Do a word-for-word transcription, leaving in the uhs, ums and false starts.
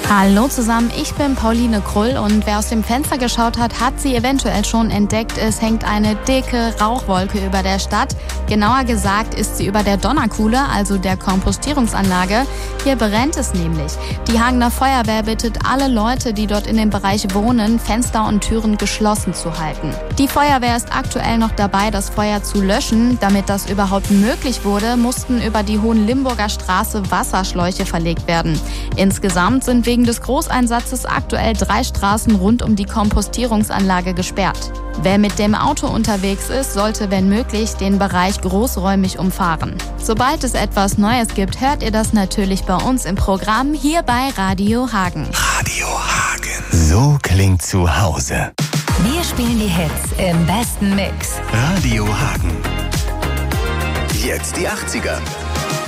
Hallo zusammen, ich bin Pauline Krull und wer aus dem Fenster geschaut hat, hat sie eventuell schon entdeckt. Es hängt eine dicke Rauchwolke über der Stadt. Genauer gesagt ist sie über der Donnerkuhle, also der Kompostierungsanlage. Hier brennt es nämlich. Die Hagener Feuerwehr bittet alle Leute, die dort in dem Bereich wohnen, Fenster und Türen geschlossen zu halten. Die Feuerwehr ist aktuell noch dabei, das Feuer zu löschen. Damit das überhaupt möglich wurde, mussten über die Hohenlimburger Straße Wasserschläuche verlegt werden. Insgesamt sind wegen des Großeinsatzes aktuell drei Straßen rund um die Kompostierungsanlage gesperrt. Wer mit dem Auto unterwegs ist, sollte, wenn möglich, den Bereich großräumig umfahren. Sobald es etwas Neues gibt, hört ihr das natürlich bei uns im Programm hier bei Radio Hagen. Radio Hagen. So klingt zu Hause. Wir spielen die Hits im besten Mix. Radio Hagen. Jetzt die achtziger.